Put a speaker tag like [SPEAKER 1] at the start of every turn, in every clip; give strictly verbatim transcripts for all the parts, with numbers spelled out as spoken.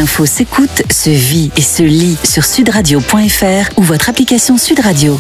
[SPEAKER 1] L'info s'écoute, se vit et se lit sur sud radio point f r ou votre application Sud Radio.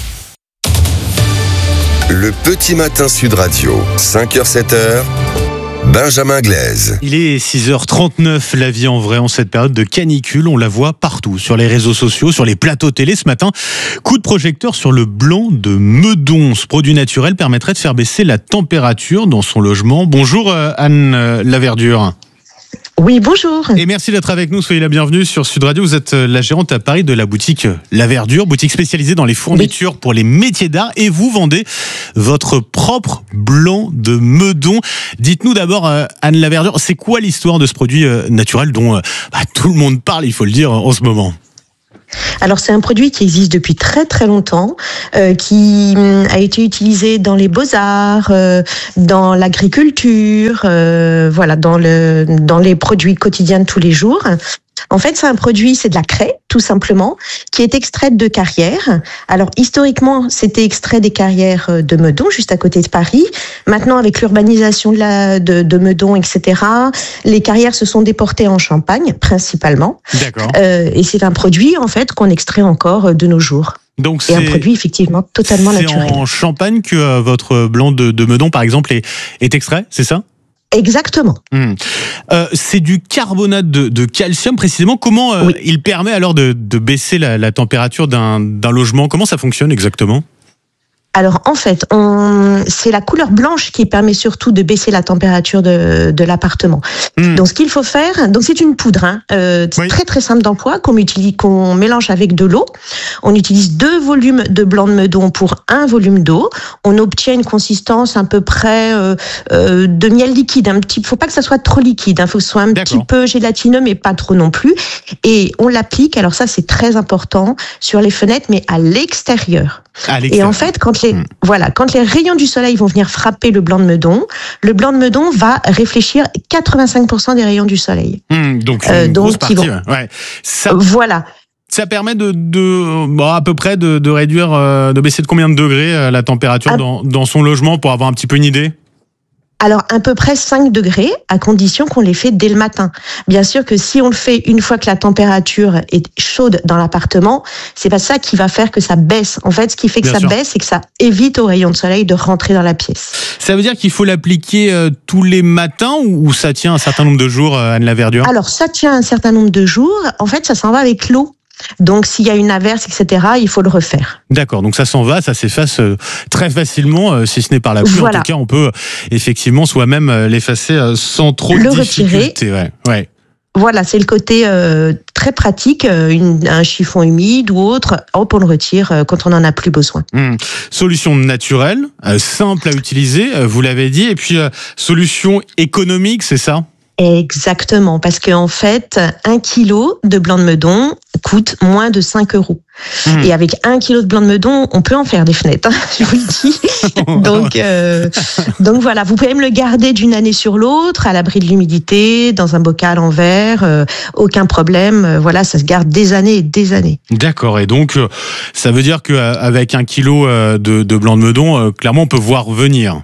[SPEAKER 2] Le petit matin Sud Radio, cinq heures sept heures, Benjamin Glaise.
[SPEAKER 3] Il est six heures trente-neuf, la vie en vrai en cette période de canicule, on la voit partout, sur les réseaux sociaux, sur les plateaux télé ce matin. Coup de projecteur sur le blanc de Meudon. Ce produit naturel permettrait de faire baisser la température dans son logement. Bonjour Anne Laverdure.
[SPEAKER 4] Oui, bonjour.
[SPEAKER 3] Et merci d'être avec nous, soyez la bienvenue sur Sud Radio. Vous êtes la gérante à Paris de la boutique Laverdure, boutique spécialisée dans les fournitures oui. pour les métiers d'art, et vous vendez votre propre blanc de Meudon. Dites-nous d'abord, Anne Laverdure, c'est quoi l'histoire de ce produit naturel dont bah, tout le monde parle, il faut le dire, en ce moment ?
[SPEAKER 4] Alors c'est un produit qui existe depuis très très longtemps, euh, qui a été utilisé dans les beaux-arts, euh, dans l'agriculture, euh, voilà, dans le dans les produits quotidiens de tous les jours. En fait, c'est un produit, c'est de la craie, tout simplement, qui est extraite de carrières. Alors, historiquement, c'était extrait des carrières de Meudon, juste à côté de Paris. Maintenant, avec l'urbanisation de, la, de, de Meudon, et cetera, les carrières se sont déportées en Champagne, principalement.
[SPEAKER 3] D'accord.
[SPEAKER 4] Euh, et c'est un produit, en fait, qu'on extrait encore de nos jours.
[SPEAKER 3] Donc
[SPEAKER 4] et
[SPEAKER 3] c'est,
[SPEAKER 4] un produit, effectivement, totalement
[SPEAKER 3] c'est
[SPEAKER 4] naturel.
[SPEAKER 3] C'est en Champagne que euh, votre blanc de, de Meudon, par exemple, est, est extrait, c'est ça ?
[SPEAKER 4] Exactement.
[SPEAKER 3] Mmh. Euh, c'est du carbonate de, de calcium précisément. Comment euh, oui. il permet alors de, de baisser la, la température d'un, d'un logement ? Comment ça fonctionne exactement ?
[SPEAKER 4] Alors en fait, on... c'est la couleur blanche qui permet surtout de baisser la température de, de l'appartement. Mmh. Donc ce qu'il faut faire, donc c'est une poudre, hein, euh, oui. très très simple d'emploi qu'on utilise, qu'on mélange avec de l'eau. On utilise deux volumes de blanc de Meudon pour un volume d'eau. On obtient une consistance à peu près euh, euh, de miel liquide. Un petit, faut pas que ça soit trop liquide. Il hein, faut que ce soit un D'accord. petit peu gélatineux, mais pas trop non plus. Et on l'applique. Alors ça c'est très important sur les fenêtres, mais à l'extérieur.
[SPEAKER 3] À l'extérieur.
[SPEAKER 4] Et en fait, quand les, mmh. voilà, quand les rayons du soleil vont venir frapper le blanc de Meudon, le blanc de Meudon va réfléchir quatre-vingt-cinq pour cent des rayons du soleil.
[SPEAKER 3] Mmh, donc, une euh, donc, grosse partie. Vont... Ouais. Ça,
[SPEAKER 4] voilà.
[SPEAKER 3] Ça permet de, de bon, à peu près de, de réduire, euh, de baisser de combien de degrés euh, la température à... dans, dans son logement pour avoir un petit peu une idée ?
[SPEAKER 4] Alors, à peu près cinq degrés, à condition qu'on les fait dès le matin. Bien sûr que si on le fait une fois que la température est chaude dans l'appartement, c'est pas ça qui va faire que ça baisse. En fait, ce qui fait que Bien ça sûr. baisse, c'est que ça évite aux rayons de soleil de rentrer dans la pièce.
[SPEAKER 3] Ça veut dire qu'il faut l'appliquer euh, tous les matins ou ça tient un certain nombre de jours, euh, Anne Laverdure ?
[SPEAKER 4] Alors, ça tient un certain nombre de jours. En fait, ça s'en va avec l'eau. Donc, s'il y a une averse, et cetera, il faut le refaire.
[SPEAKER 3] D'accord, donc ça s'en va, ça s'efface euh, très facilement, euh, si ce n'est par la pluie. Voilà. En tout cas, on peut euh, effectivement soi-même euh, l'effacer euh, sans trop
[SPEAKER 4] le
[SPEAKER 3] de difficulté.
[SPEAKER 4] Retirer.
[SPEAKER 3] Ouais, ouais.
[SPEAKER 4] Voilà, c'est le côté euh, très pratique, euh, une, un chiffon humide ou autre, hop, on le retire euh, quand on n'en a plus besoin.
[SPEAKER 3] Mmh. Solution naturelle, euh, simple à utiliser, euh, vous l'avez dit, et puis euh, solution économique, c'est ça ?
[SPEAKER 4] Exactement, parce qu'en fait, un kilo de blanc de Meudon coûte moins de cinq euros. Mmh. Et avec un kilo de blanc de Meudon, on peut en faire des fenêtres, hein, je vous le dis. donc, euh, donc voilà, vous pouvez me le garder d'une année sur l'autre, à l'abri de l'humidité, dans un bocal en verre, euh, aucun problème. Euh, voilà, ça se garde des années et des années.
[SPEAKER 3] D'accord, et donc euh, ça veut dire qu'avec un kilo euh, de, de blanc de Meudon, euh, clairement, on peut voir venir.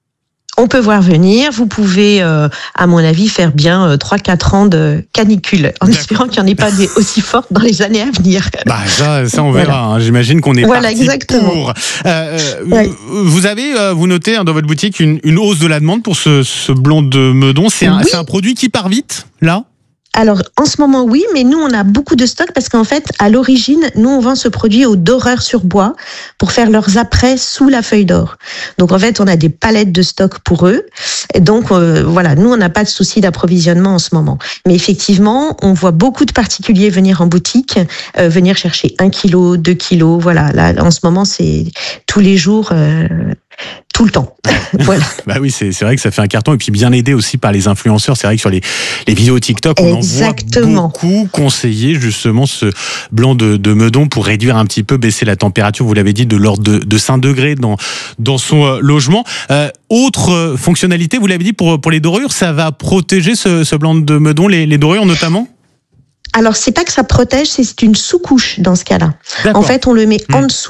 [SPEAKER 4] On peut voir venir. Vous pouvez, euh, à mon avis, faire bien euh, trois à quatre ans de canicule, en D'accord. espérant qu'il n'y en ait pas des aussi fortes dans les années à venir.
[SPEAKER 3] Bah ça, ça on verra. Voilà. Hein. J'imagine qu'on est
[SPEAKER 4] voilà,
[SPEAKER 3] parti
[SPEAKER 4] exactement.
[SPEAKER 3] pour. Euh,
[SPEAKER 4] ouais.
[SPEAKER 3] Vous avez, euh, vous notez hein, dans votre boutique une, une hausse de la demande pour ce, ce blanc de Meudon. C'est un,
[SPEAKER 4] oui.
[SPEAKER 3] c'est un produit qui part vite, là ?
[SPEAKER 4] Alors, en ce moment, oui, mais nous, on a beaucoup de stock parce qu'en fait, à l'origine, nous, on vend ce produit aux doreurs sur bois pour faire leurs apprêts sous la feuille d'or. Donc, en fait, on a des palettes de stock pour eux. Et donc, euh, voilà, nous, on n'a pas de souci d'approvisionnement en ce moment. Mais effectivement, on voit beaucoup de particuliers venir en boutique, euh, venir chercher un kilo, deux kilos. Voilà, là, en ce moment, c'est tous les jours... Euh, tout le temps. Voilà.
[SPEAKER 3] Bah oui, c'est, c'est vrai que ça fait un carton et puis bien aidé aussi par les influenceurs. C'est vrai que sur les, les vidéos TikTok, on
[SPEAKER 4] Exactement.
[SPEAKER 3] en voit beaucoup conseiller justement ce blanc de, de Meudon pour réduire un petit peu, baisser la température, vous l'avez dit, de l'ordre de, de cinq degrés dans, dans son euh, logement. Euh, autre fonctionnalité, vous l'avez dit, pour, pour les dorures, ça va protéger ce, ce blanc de Meudon, les, les dorures notamment ?
[SPEAKER 4] Alors, c'est pas que ça protège, c'est une sous-couche dans ce cas-là. D'accord. En fait, on le met mmh. en dessous,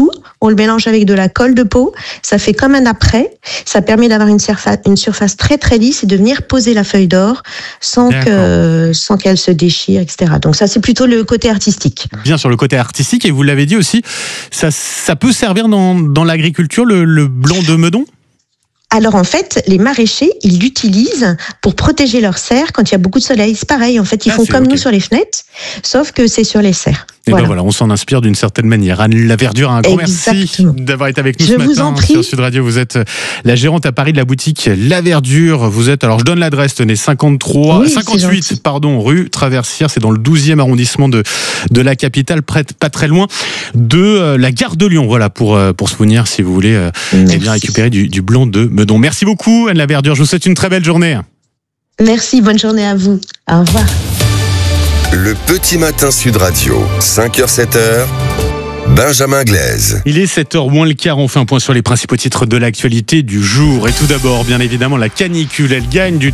[SPEAKER 4] on le mélange avec de la colle de peau, ça fait comme un apprêt, ça permet d'avoir une surface, une surface très très lisse et de venir poser la feuille d'or sans que, sans qu'elle se déchire, et cetera. Donc ça, c'est plutôt le côté artistique.
[SPEAKER 3] Bien sûr, le côté artistique, et vous l'avez dit aussi, ça, ça peut servir dans, dans l'agriculture, le, le blanc de Meudon ?
[SPEAKER 4] Alors en fait, les maraîchers, ils l'utilisent pour protéger leurs serres quand il y a beaucoup de soleil. C'est pareil, en fait, ils ah, font comme okay. nous sur les fenêtres, sauf que c'est sur les serres.
[SPEAKER 3] Et voilà.
[SPEAKER 4] Voilà.
[SPEAKER 3] ben voilà, on s'en inspire d'une certaine manière. Anne Laverdure, un grand
[SPEAKER 4] Exactement.
[SPEAKER 3] merci d'avoir été avec nous
[SPEAKER 4] je
[SPEAKER 3] ce
[SPEAKER 4] vous
[SPEAKER 3] matin
[SPEAKER 4] en prie.
[SPEAKER 3] sur Sud Radio. Vous êtes la gérante à Paris de la boutique Laverdure. Vous êtes, alors je donne l'adresse, tenez, cinquante-trois, oui, cinquante-huit, pardon, rue Traversière. C'est dans le douzième arrondissement de, de la capitale, près, pas très loin de euh, la gare de Lyon. Voilà, pour, euh, pour se souvenir, si vous voulez, euh, eh bien récupérer du, du blanc de Meudon. Merci beaucoup, Anne Laverdure. Je vous souhaite une très belle journée.
[SPEAKER 4] Merci, bonne journée à vous. Au revoir.
[SPEAKER 2] Le petit matin Sud Radio, cinq heures sept heures, Benjamin Glaise.
[SPEAKER 3] Il est sept heures moins le quart, on fait un point sur les principaux titres de l'actualité du jour. Et tout d'abord, bien évidemment, la canicule, elle gagne du